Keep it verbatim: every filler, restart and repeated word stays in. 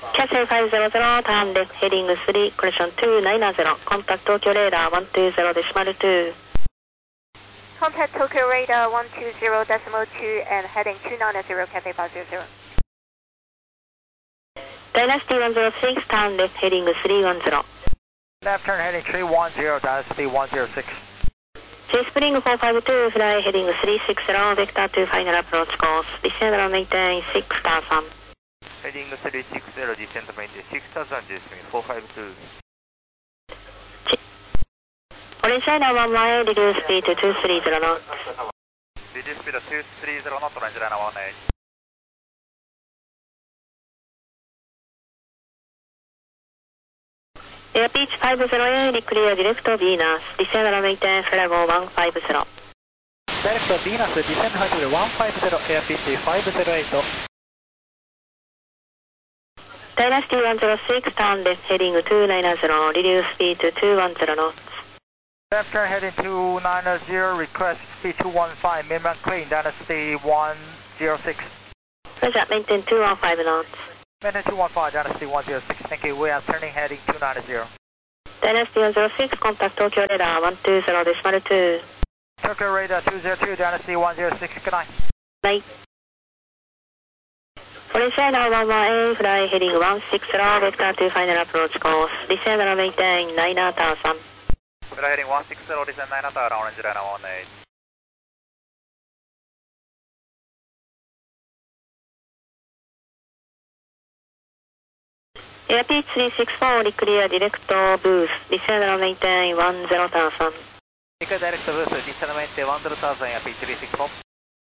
Cathay five zero zero, turn left heading three, collision two nine zero, contact Tokyo radar one two zero decimal two. Contact Tokyo radar one two zero decimal two and heading two nine zero, Cathay five zero zero. Dynasty one zero six, turn left heading three one zero. Left turn heading three one zero, Dynasty one zero six. J-Spring four five two, fly heading three six zero, vector to final approach course, descend and maintain six thousand. Heading three six zero, descend and maintain six thousand, J-Spring four five two. Orange China one one, reduce speed to two three zero knots. Reduce speed to two three zero knots, Orange China one eight. Air pitch five zero eight, clear direct to Venus, descend and maintain flag one five zero. Direct to Venus, descend height one five zero, air pitch five zero eight. Dynasty one zero six, turn left heading two nine zero, reduce speed to two one zero knots. Left turn heading two nine zero, request speed two one five, minimum clean, Dynasty one zero six. Roger, maintain two one five knots. Maintain two one five, Dynasty one zero six, thank you. We are turning heading two nine zero. Dynasty one zero six, contact Tokyo radar one two zero decimal two. Tokyo radar two zero two, Dynasty one zero six, good night. Night. Orange China one one eight, fly heading one six zero, vector to final approach course, descend and maintain nine thousand. Fly heading one six zero, descend nine thousand, Orange China one eight. Air pitch three six four, clear direct to booth, descend and maintain one zero thousand. Clear direct to booth, descend and maintain one zero thousand, air pitch three six four.